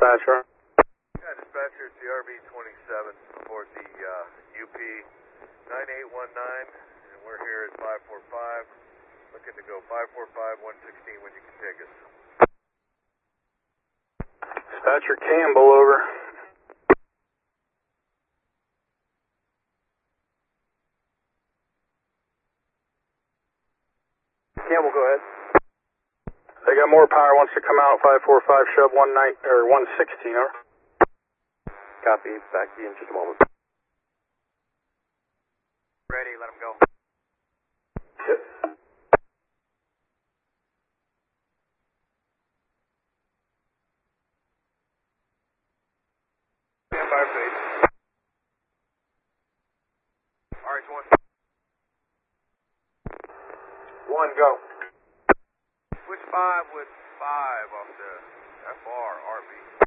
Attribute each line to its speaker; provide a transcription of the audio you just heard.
Speaker 1: dispatcher.
Speaker 2: Yeah, dispatcher, it's the RV-27 aboard the UP 9819, and we're here at 545, looking to go 545-116 when you can take us.
Speaker 1: Dispatcher Campbell, over.
Speaker 2: Campbell, go ahead.
Speaker 1: They got more power, wants to come out, 545, shove 116, over.
Speaker 2: Copy, back to you in just a moment. Ready, let him go.
Speaker 1: Yep.
Speaker 2: Stand by, please. RH1. One, go. Switch 5 with 5 off the FR, RV.